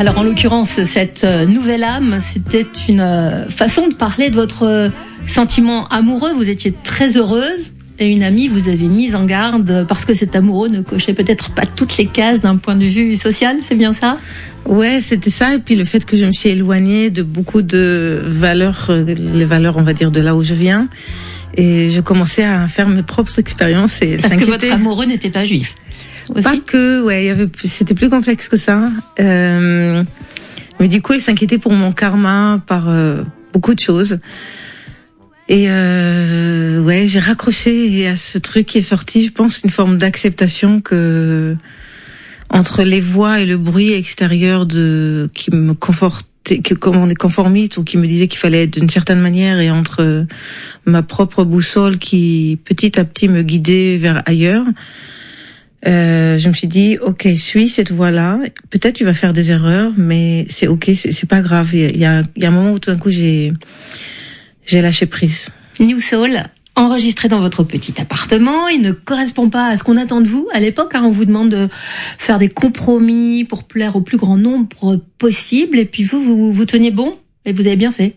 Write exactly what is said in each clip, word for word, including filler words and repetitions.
Alors en l'occurrence, cette nouvelle âme, c'était une façon de parler de votre sentiment amoureux. Vous étiez très heureuse et une amie vous avait mise en garde parce que cet amoureux ne cochait peut-être pas toutes les cases d'un point de vue social, c'est bien ça ? Ouais, c'était ça. Et puis le fait que je me suis éloignée de beaucoup de valeurs, les valeurs, on va dire, de là où je viens. Et je commençais à faire mes propres expériences. Et parce que votre amoureux n'était pas juif. Aussi. Pas que, ouais, il y avait, c'était plus complexe que ça. Euh, mais du coup, il s'inquiétait pour mon karma par euh, beaucoup de choses. Et euh, ouais, j'ai raccroché à ce truc qui est sorti, je pense, une forme d'acceptation que entre les voix et le bruit extérieur de qui me confortait, que comme on est conformiste ou qui me disait qu'il fallait être d'une certaine manière, et entre ma propre boussole qui petit à petit me guidait vers ailleurs. Euh, je me suis dit, ok, suis cette voie-là. Peut-être tu vas faire des erreurs, mais c'est ok, c'est, c'est pas grave. Il y a, il y a un moment où tout d'un coup j'ai, j'ai lâché prise. New Soul, enregistré dans votre petit appartement, il ne correspond pas à ce qu'on attend de vous à l'époque. Hein, on vous demande de faire des compromis pour plaire au plus grand nombre possible. Et puis vous, vous, vous teniez bon et vous avez bien fait.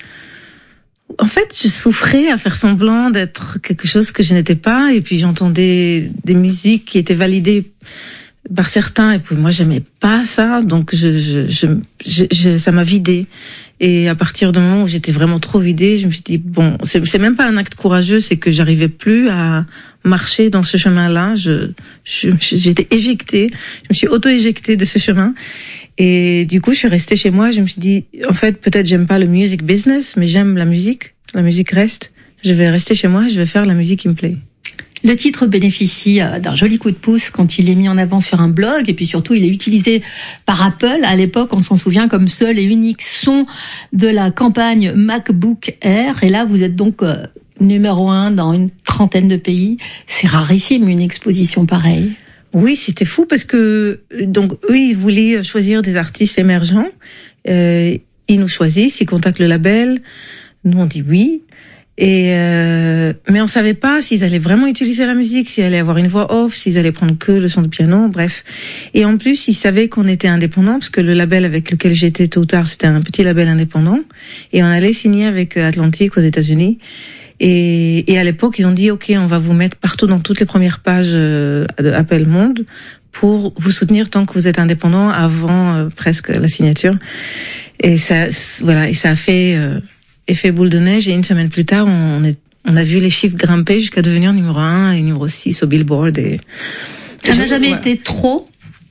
En fait, je souffrais à faire semblant d'être quelque chose que je n'étais pas, et puis j'entendais des musiques qui étaient validées par certains, et puis moi j'aimais pas ça, donc je, je, je, je, je ça m'a vidée. Et à partir du moment où j'étais vraiment trop vidée, je me suis dit bon, c'est, c'est même pas un acte courageux, c'est que j'arrivais plus à marcher dans ce chemin-là. Je, je, j'étais éjectée, je me suis auto-éjectée de ce chemin. Et du coup, je suis restée chez moi. Je me suis dit, en fait, peut-être j'aime pas le music business, mais j'aime la musique. La musique reste. Je vais rester chez moi. Je vais faire la musique qui me plaît. Le titre bénéficie d'un joli coup de pouce quand il est mis en avant sur un blog, et puis surtout, il est utilisé par Apple. À l'époque, on s'en souvient comme seul et unique son de la campagne MacBook Air. Et là, vous êtes donc euh, numéro un dans une trentaine de pays. C'est rarissime, une exposition pareille. Oui, c'était fou parce que donc eux ils voulaient choisir des artistes émergents. Euh, ils nous choisissent, ils contactent le label. Nous on dit oui. Et euh, mais on savait pas s'ils allaient vraiment utiliser la musique, s'ils allaient avoir une voix off, s'ils allaient prendre que le son de piano, bref. Et en plus, ils savaient qu'on était indépendant parce que le label avec lequel j'étais tôt ou tard, c'était un petit label indépendant, et on allait signer avec Atlantic aux États-Unis. Et, et à l'époque, ils ont dit, OK, on va vous mettre partout dans toutes les premières pages euh, d'Apple Monde pour vous soutenir tant que vous êtes indépendant avant euh, presque la signature. Et ça, voilà, et ça a fait euh, effet boule de neige. Et une semaine plus tard, on, est, on a vu les chiffres grimper jusqu'à devenir numéro un et numéro six au Billboard. Et ça n'a jamais voilà. été trop.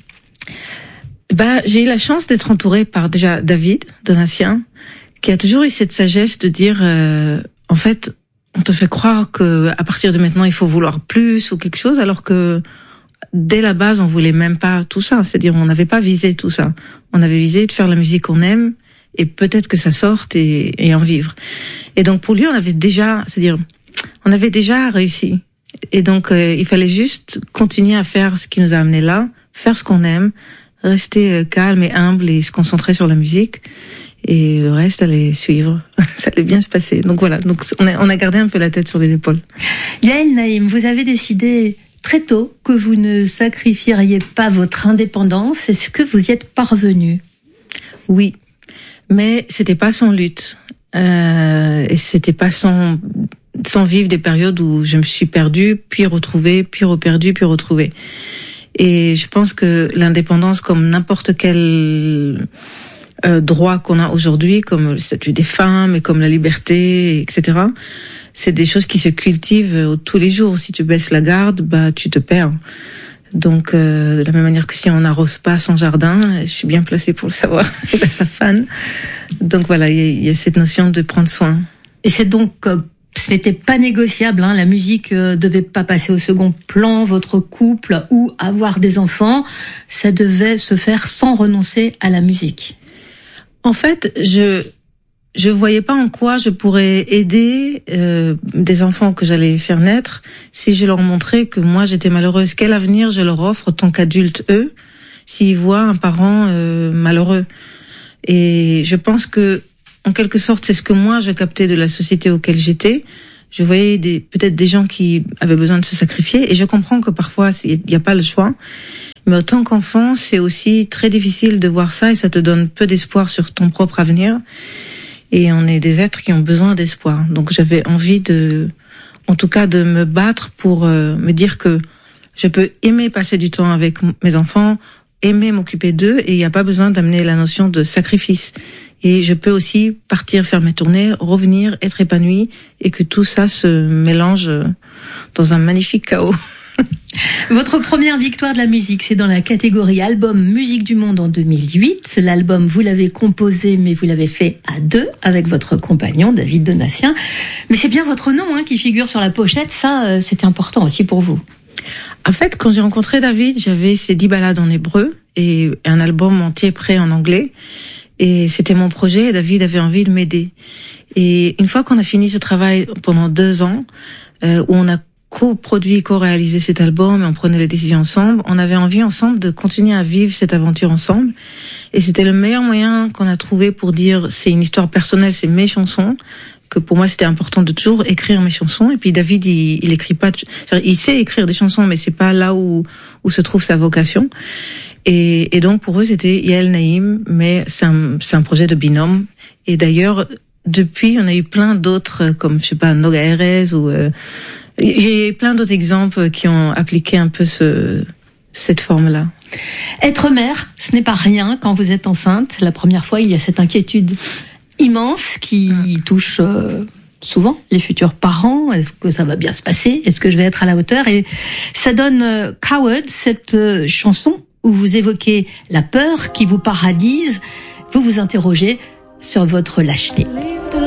Bah, j'ai eu la chance d'être entourée par déjà David Donatien, qui a toujours eu cette sagesse de dire, euh, en fait, on te fait croire que à partir de maintenant il faut vouloir plus ou quelque chose, alors que dès la base on voulait même pas tout ça. C'est-à-dire on n'avait pas visé tout ça. On avait visé de faire la musique qu'on aime et peut-être que ça sorte et, et en vivre. Et donc pour lui on avait déjà, c'est-à-dire on avait déjà réussi. Et donc euh, il fallait juste continuer à faire ce qui nous a amené là, faire ce qu'on aime, rester euh, calme et humble et se concentrer sur la musique. Et le reste allait suivre. Ça allait bien se passer. Donc voilà. Donc on a, on a gardé un peu la tête sur les épaules. Yael Naïm, vous avez décidé très tôt que vous ne sacrifieriez pas votre indépendance. Est-ce que vous y êtes parvenu ? Oui, mais c'était pas sans lutte. Euh, et c'était pas sans sans vivre des périodes où je me suis perdue, puis retrouvée, puis reperdue, puis retrouvée. Et je pense que l'indépendance, comme n'importe quel Euh, droits qu'on a aujourd'hui, comme le statut des femmes et comme la liberté, et cetera. C'est des choses qui se cultivent euh, tous les jours. Si tu baisses la garde, bah tu te perds. Donc euh, de la même manière que si on n'arrose pas son jardin, je suis bien placée pour le savoir, et sa fan. Donc voilà, il y, y a cette notion de prendre soin. Et c'est donc euh, ce n'était pas négociable, hein, la musique euh, devait pas passer au second plan, votre couple ou avoir des enfants, ça devait se faire sans renoncer à la musique. En fait, je je voyais pas en quoi je pourrais aider euh, des enfants que j'allais faire naître si je leur montrais que moi j'étais malheureuse. Quel avenir je leur offre en tant qu'adultes, eux, s'ils voient un parent euh, malheureux. Et je pense que, en quelque sorte, c'est ce que moi je captais de la société auquel j'étais. Je voyais des, peut-être des gens qui avaient besoin de se sacrifier, et je comprends que parfois il n'y a pas le choix. Mais en tant qu'enfant, c'est aussi très difficile de voir ça et ça te donne peu d'espoir sur ton propre avenir. Et on est des êtres qui ont besoin d'espoir. Donc j'avais envie de, en tout cas, de me battre pour euh, me dire que je peux aimer passer du temps avec mes enfants, aimer m'occuper d'eux, et il n'y a pas besoin d'amener la notion de sacrifice. Et je peux aussi partir faire mes tournées, revenir, être épanouie, et que tout ça se mélange dans un magnifique chaos. Votre première victoire de la musique, c'est dans la catégorie album Musique du Monde en deux mille huit. L'album, vous l'avez composé, mais vous l'avez fait à deux avec votre compagnon, David Donatien. Mais c'est bien votre nom hein, qui figure sur la pochette. Ça, euh, c'était important aussi pour vous. En fait, quand j'ai rencontré David, j'avais ces dix ballades en hébreu et un album entier prêt en anglais. Et c'était mon projet et David avait envie de m'aider. Et une fois qu'on a fini ce travail pendant deux ans, euh, où on a co-produit, co-réalisé cet album, et on prenait les décisions ensemble, on avait envie ensemble de continuer à vivre cette aventure ensemble. Et c'était le meilleur moyen qu'on a trouvé pour dire c'est une histoire personnelle, c'est mes chansons, que pour moi c'était important de toujours écrire mes chansons. Et puis David, il, il écrit pas, il sait écrire des chansons, mais c'est pas là où où se trouve sa vocation. Et, et donc pour eux c'était Yael Naïm, mais c'est un c'est un projet de binôme. Et d'ailleurs depuis on a eu plein d'autres comme je sais pas Noga Erez ou euh, j'ai plein d'autres exemples qui ont appliqué un peu ce cette forme-là. Être mère, ce n'est pas rien quand vous êtes enceinte. La première fois, il y a cette inquiétude immense qui touche euh, souvent les futurs parents. Est-ce que ça va bien se passer? Est-ce que je vais être à la hauteur? Et ça donne euh, Coward, cette euh, chanson où vous évoquez la peur qui vous paralyse. Vous vous interrogez sur votre lâcheté.